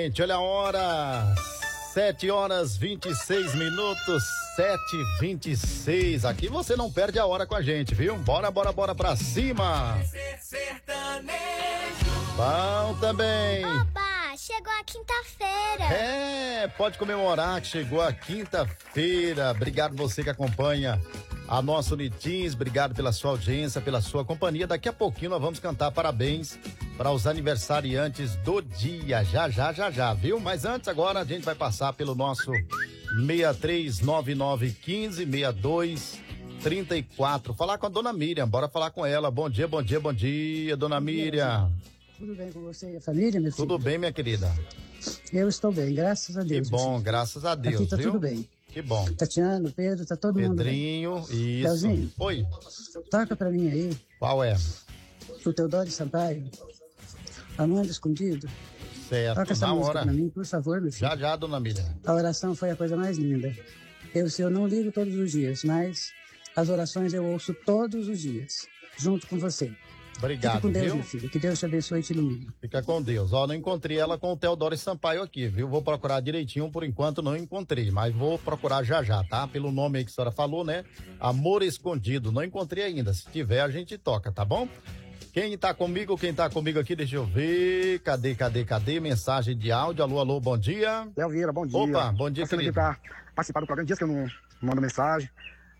gente, olha a hora. 7h26, 7h26. Aqui você não perde a hora com a gente, viu? Bora pra cima. Bom também. Oba, chegou a quinta-feira. Pode comemorar que chegou a quinta-feira. Obrigado você que acompanha a nossa Unitins, obrigado pela sua audiência, pela sua companhia. Daqui a pouquinho nós vamos cantar parabéns para os aniversariantes do dia, já, viu? Mas antes, agora a gente vai passar pelo nosso 6399156234. Falar com a dona Miriam, bora falar com ela. Bom dia, dona Miriam. Tudo bem com você e a família, meu filho? Tudo bem, minha querida. Eu estou bem, graças a Deus. Que bom, graças a Deus, aqui tá viu? tudo bem. Que bom. Tatiana, Pedro, tá todo mundo bem. Pedrinho, isso. Leozinho, oi. Toca pra mim aí. Qual é? O Teodoro Sampaio. Amanda Escondido. Certo, toca essa na música hora. pra mim, por favor, meu filho. Já, dona Miriam. A oração foi a coisa mais linda. Eu não ligo todos os dias, mas as orações eu ouço todos os dias, junto com você. Obrigado, Fica com Deus, viu? meu filho. Que Deus te abençoe e te ilumine. Fica com Deus. Não encontrei ela com o Teodoro Sampaio aqui, viu? Vou procurar direitinho, por enquanto não encontrei, mas vou procurar já, tá? Pelo nome aí que a senhora falou, né? Amor Escondido. Não encontrei ainda. Se tiver, a gente toca, tá bom? Quem tá comigo aqui, deixa eu ver. Cadê? Mensagem de áudio. Alô, bom dia. Elvira, bom dia. Opa, bom dia, passando querido. aqui pra participar do programa. Dias que eu não mando mensagem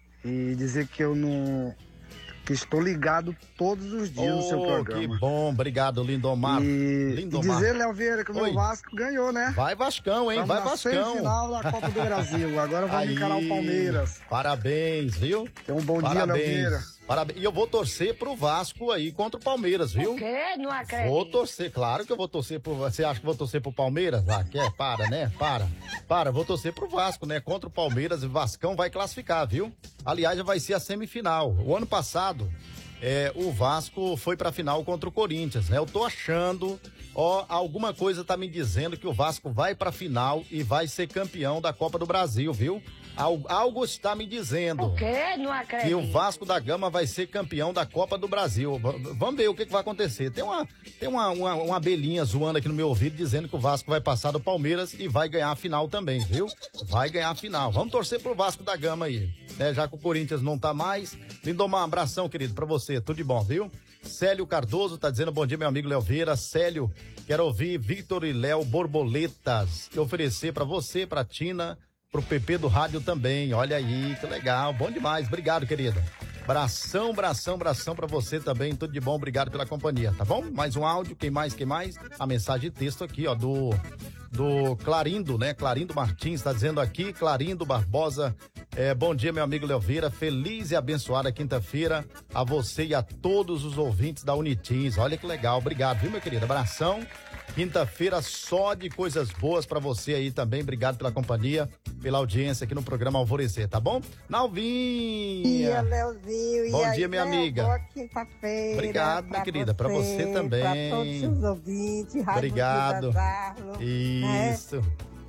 e dizer que eu não... que estou ligado todos os dias no seu programa. Que bom, obrigado, Lindomar. E dizer, Léo Vieira, que o meu Vasco ganhou, né? Vai Vascão, hein? Vai Vascão. Semifinal da Copa do Brasil. Agora vamos encarar o Palmeiras. Parabéns, viu? Tenha um bom dia, Léo Vieira. Parabéns. E eu vou torcer pro Vasco aí contra o Palmeiras, viu? O quê? Não acredito. Vou torcer, claro que eu vou torcer pro... Você acha que eu vou torcer pro Palmeiras? Para, né? Para, vou torcer pro Vasco, né? Contra o Palmeiras, o Vascão vai classificar, viu? Aliás, já vai ser a semifinal. O ano passado, o Vasco foi pra final contra o Corinthians, né? Eu tô achando, alguma coisa tá me dizendo que o Vasco vai pra final e vai ser campeão da Copa do Brasil, viu? Algo está me dizendo. O quê? Não acredito. Que o Vasco da Gama vai ser campeão da Copa do Brasil. Vamos ver o que vai acontecer. Tem uma abelhinha zoando aqui no meu ouvido dizendo que o Vasco vai passar do Palmeiras e vai ganhar a final também, viu? Vai ganhar a final. Vamos torcer pro Vasco da Gama aí, né? Já que o Corinthians não tá mais. Lindomar, um abração, querido, pra você. Tudo de bom, viu? Célio Cardoso tá dizendo bom dia, meu amigo Léo Vieira. Célio, quero ouvir Victor e Léo Borboletas e oferecer pra você, pra Tina, pro PP do rádio também. Olha aí, que legal, bom demais. Obrigado, querida. Bração pra você também, tudo de bom, obrigado pela companhia, tá bom? Mais um áudio, quem mais? A mensagem de texto aqui, do Clarindo, né? Clarindo Martins tá dizendo aqui, Clarindo Barbosa, bom dia, meu amigo Léo Vieira, feliz e abençoada quinta-feira a você e a todos os ouvintes da Unitins. Olha que legal, obrigado, viu, meu querido? Abração. Quinta-feira só de coisas boas pra você aí também. Obrigado pela companhia, pela audiência aqui no programa Alvorecer, tá bom? Nalvinha! Bom dia, Leozinho. Bom dia, minha amiga. Boa quinta-feira. Obrigado, minha querida. Pra você também. Pra todos os ouvintes. Obrigado. Rádio Isso.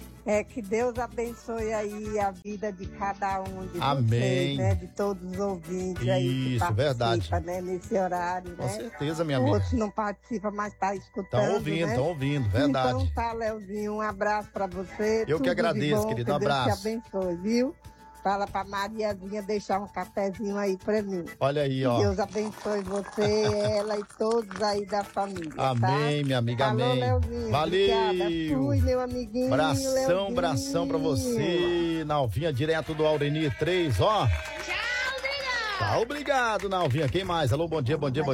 Que Deus abençoe aí a vida de cada um de Amém. vocês, né? De todos os ouvintes aí que Isso, verdade. né? Nesse horário, Com né? certeza, minha amiga. Outros não participam, mas tá escutando, Estão ouvindo, verdade. Então tá, Leozinho, um abraço pra você. Eu que agradeço, querido, um abraço. Deus te abençoe, viu? Fala pra Mariazinha deixar um cafezinho aí pra mim. Olha aí, ó. Que Deus abençoe você, ela e todos aí da família. Amém, tá? minha amiga, Falou, amém. Leozinho. Valeu. Obrigada. Fui, meu amiguinho. Bração pra você. Nalvinha, direto do Aureni 3, ó. Tchau, obrigado. Tá, obrigado, Nalvinha. Quem mais? Alô, bom dia. Bom dia,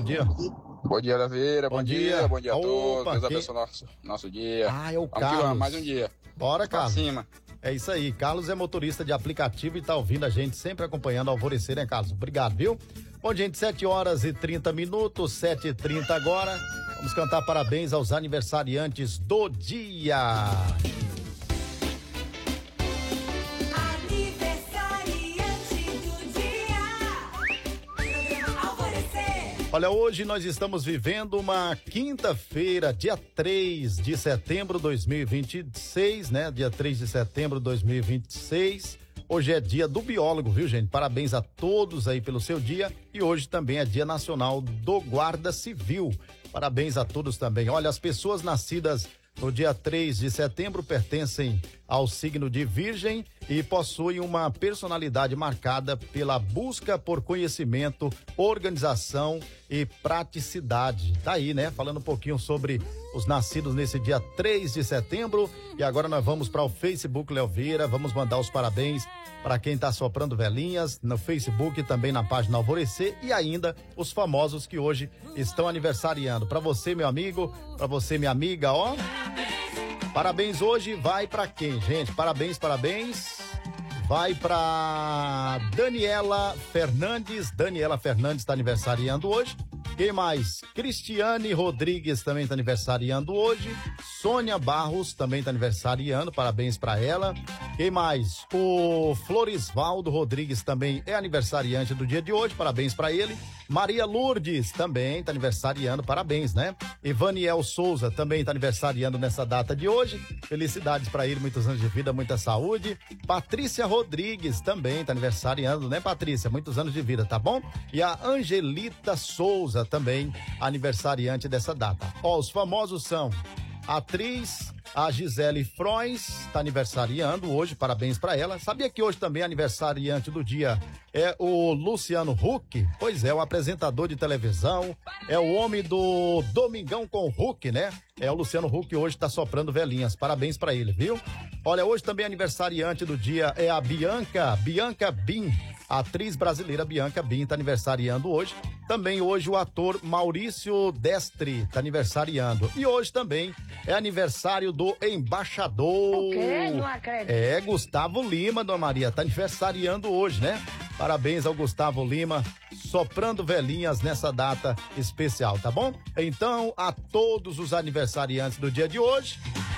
Laveira. Bom dia. Bom dia a todos. Opa, Deus abençoe nosso dia. É o Carlos. Vamos mais um dia. Bora, pra Carlos. cima. É isso aí. Carlos é motorista de aplicativo e tá ouvindo a gente, sempre acompanhando o Alvorecer, né, Carlos? Obrigado, viu? Bom, gente, 7h30, 7h30 agora. Vamos cantar parabéns aos aniversariantes do dia. Olha, hoje nós estamos vivendo uma quinta-feira, dia 3 de setembro de 2026, né? Dia 3 de setembro de 2026. Hoje é dia do biólogo, viu, gente? Parabéns a todos aí pelo seu dia. E hoje também é dia nacional do guarda civil. Parabéns a todos também. Olha, as pessoas nascidas no dia 3 de setembro, pertencem ao signo de Virgem e possuem uma personalidade marcada pela busca por conhecimento, organização e praticidade. Tá aí, né? Falando um pouquinho sobre os nascidos nesse dia 3 de setembro. E agora nós vamos para o Facebook Léo Vieira, vamos mandar os parabéns para quem está soprando velhinhas no Facebook, também na página Alvorecer, e ainda os famosos que hoje estão aniversariando. Para você, meu amigo, para você, minha amiga, ó. Parabéns hoje vai para quem, gente? Parabéns. Vai para Daniela Fernandes. Daniela Fernandes está aniversariando hoje. Quem mais? Cristiane Rodrigues também está aniversariando hoje. Sônia Barros também está aniversariando, parabéns para ela. Quem mais? O Florisvaldo Rodrigues também é aniversariante do dia de hoje, parabéns para ele. Maria Lourdes também está aniversariando, parabéns, né? Ivaniel Souza também está aniversariando nessa data de hoje. Felicidades para ele, muitos anos de vida, muita saúde. Patrícia Rodrigues também está aniversariando, né, Patrícia? Muitos anos de vida, tá bom? E a Angelita Souza também aniversariante dessa data. Ó, os famosos são a atriz, a Gisele Frois, está aniversariando hoje, parabéns para ela. Sabia que hoje também aniversariante do dia é o Luciano Huck? Pois é, o apresentador de televisão, é o homem do Domingão com o Huck, né? É o Luciano Huck, hoje está soprando velhinhas, parabéns para ele, viu? Olha, hoje também aniversariante do dia é a Bianca Bin. A atriz brasileira Bianca Bin está aniversariando hoje. Também hoje o ator Maurício Destre está aniversariando. E hoje também é aniversário do embaixador. O quê? Não acredito. É, Gustavo Lima, dona Maria, está aniversariando hoje, né? Parabéns ao Gustavo Lima, soprando velhinhas nessa data especial, tá bom? Então, a todos os aniversariantes do dia de hoje,